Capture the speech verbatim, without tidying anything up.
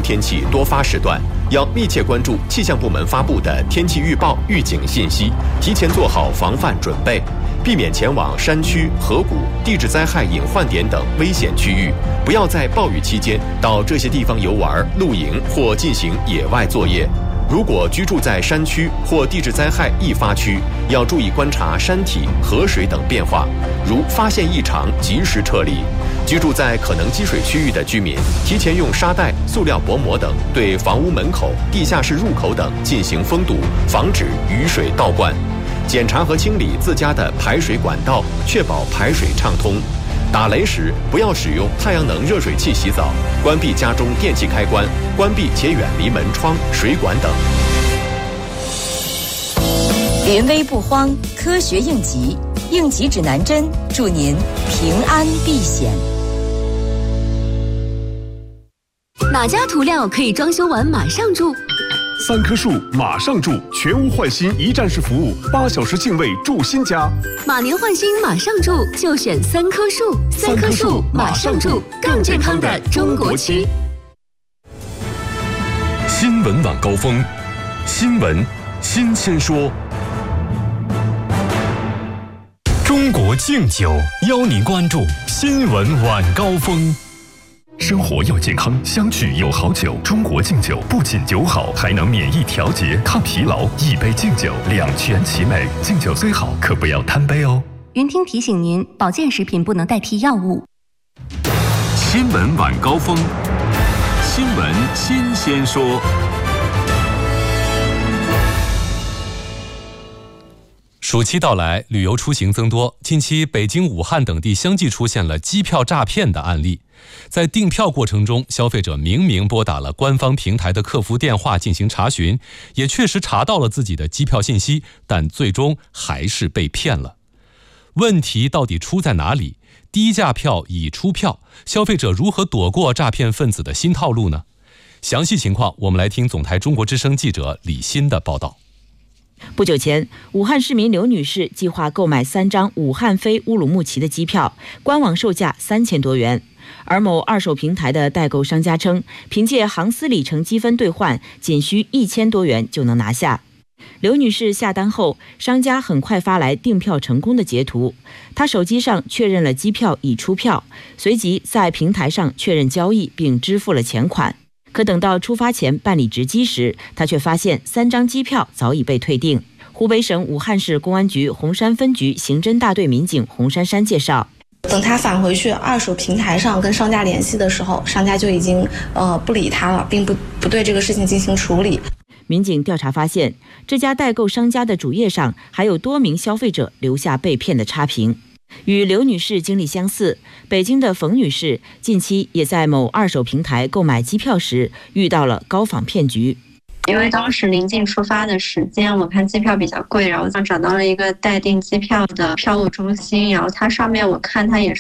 天气多发时段，要密切关注气象部门发布的天气预报、预警信息，提前做好防范准备，避免前往山区、河谷、地质灾害隐患点等危险区域。不要在暴雨期间到这些地方游玩、露营或进行野外作业。如果居住在山区或地质灾害易发区，要注意观察山体、河水等变化，如发现异常及时撤离。居住在可能积水区域的居民，提前用沙袋、塑料薄膜等对房屋门口、地下室入口等进行封堵，防止雨水倒灌。检查和清理自家的排水管道，确保排水畅通。打雷时不要使用太阳能热水器洗澡，关闭家中电器开关，关闭且远离门窗、水管等。 临危不慌，科学应急，应急指南针，祝您平安避险。 哪家涂料可以装修完马上住？ 三棵树马上住，全屋换新一站式服务，八小时净位住新家。 马年换新马上住，就选三棵树。三棵树马上住，更健康的中国区。 新闻晚高峰，新闻新鲜说。中国敬酒邀您关注新闻晚高峰。生活要健康，相聚有好酒。中国敬酒不仅酒好，还能免疫调节、抗疲劳。一杯敬酒，两全其美。敬酒虽好，可不要贪杯哦。 云听提醒您，保健食品不能代替药物。 新闻晚高峰，新闻新鲜说。 暑期到来，旅游出行增多。近期，北京、武汉等地相继出现了机票诈骗的案例。在订票过程中，消费者明明拨打了官方平台的客服电话进行查询，也确实查到了自己的机票信息，但最终还是被骗了。问题到底出在哪里？低价票已出票，消费者如何躲过诈骗分子的新套路呢？详细情况，我们来听总台中国之声记者李欣的报道。 不久前，武汉市民刘女士计划购买三张武汉飞乌鲁木齐的机票，官网售价三千多元。而某二手平台的代购商家称，凭借航司里程积分兑换，仅需一千多元就能拿下。刘女士下单后，商家很快发来订票成功的截图，她手机上确认了机票已出票，随即在平台上确认交易并支付了钱款。可等到出发前办理值机时，他却发现三张机票早已被退订。湖北省武汉市公安局洪山分局刑侦大队民警洪珊珊介绍， 等他返回去二手平台上跟商家联系的时候，商家就已经呃不理他了，并不不对这个事情进行处理。 民警调查发现，这家代购商家的主页上还有多名消费者留下被骗的差评。与刘女士经历相似，北京的冯女士近期也在某二手平台购买机票时遇到了高仿骗局。 因为当时临近出发的时间，我看机票比较贵，然后找到了一个待订机票的票务中心，然后它上面我看它也是